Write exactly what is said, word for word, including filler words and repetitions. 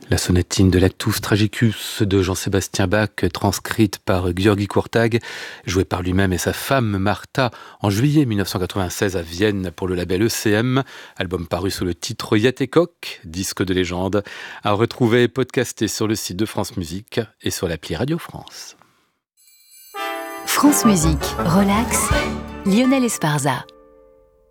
La sonatine de l'Actus Tragicus de Jean-Sébastien Bach, transcrite par György Kurtág, jouée par lui-même et sa femme Martha en juillet mille neuf cent quatre-vingt-seize à Vienne pour le label E C M, album paru sous le titre Yatekok, disque de légende, à retrouver et podcasté sur le site de France Musique et sur l'appli Radio France. France Musique, relax, Lionel Esparza.